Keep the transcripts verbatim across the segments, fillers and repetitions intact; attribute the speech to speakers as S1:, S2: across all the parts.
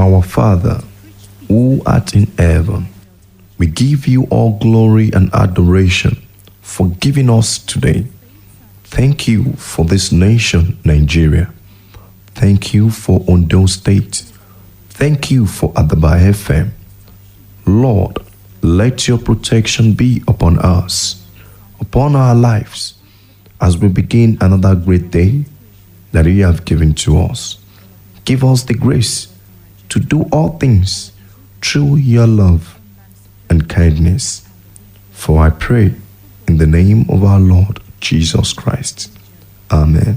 S1: Our Father, who art in heaven, we give you all glory and adoration for giving us today. Thank you for this nation, Nigeria. Thank you for Ondo State. Thank you for Adaba F M. Lord, let your protection be upon us, upon our lives, as we begin another great day that you have given to us. Give us the grace to do all things through your love and kindness. For I pray in the name of our Lord Jesus Christ. Amen.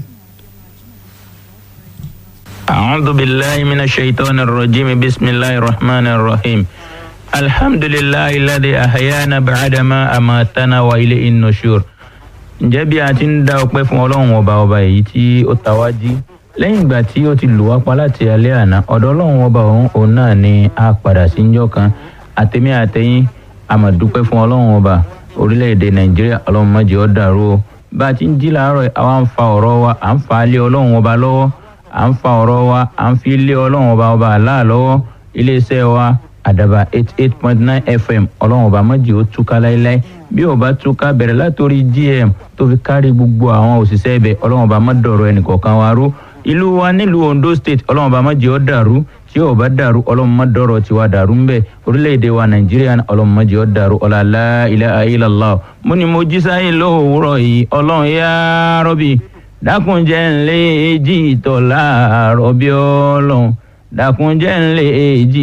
S2: أعوذ بالله من الشيطان الرجيم بسم الله الرحمن الرحيم الحمد لله الذي أحيانا بعدما أماتنا وإليه النشور. Ǹjẹ́ bí a ti ń dá ọpẹ́ fún Ọlọ́run ọba ọba èyí tí ó ta wá jí lẹ́yìn ìgbà tí ó ti lù wá pa láti alẹ́ àná, ọ̀dọ̀ Ọlọ́run ọba òun òun náà ni a padà sí njọ́ kan. Àtẹ̀mí àtẹ̀yìn a máa dúpẹ́ fún Ọlọ́run ọba orílẹ̀-èdè Nàìjíríà. Ọlọ́run má jẹ́ ó dàrú o. Bá a ti ń jí láàárọ̀ àwa ń fa ọ̀rọ̀ wa à ń fa lé Ọlọ́run ọba lọ́wọ́, à ń fa ọ̀rọ̀ wa à ń fi lé Ọlọ́run ọba ọba àlá lọ́wọ́. Iléeṣẹ́ wa Àdàbà eighty-eight point nine F M, Ọlọ́run ọba má jẹ́ ó túká láéláé. Bí ó bá túká bẹ̀rẹ̀ látòrí G M tó fi kárí gbogbo àwọn òṣìṣẹ́ ibẹ̀, Ọlọ́run ọba má dọ̀rọ̀ ẹnìkọ̀ọ̀kan wa rú. Ìlú wa nílùú Ondo State, Ọlọ́run ọba má jẹ́ ó dàrú. Tí ó bá dàrú, Ọlọ́run má dọ̀rọ̀ tiwa dàrú ńbẹ̀. Orílẹ̀-èdè wa Nàìjíríà, Ọlọ́run má jẹ́ ó dàrú. Ọlá la ilaha illallah. Mo ní mo jí sáyé lówùúrọ̀ yìí, Ọlọ́run ya Rabbi dákun jẹ́ n lè jí ìtọ̀ láàárọ̀ bí Ọlọ́run dákun jẹ́ n lè jí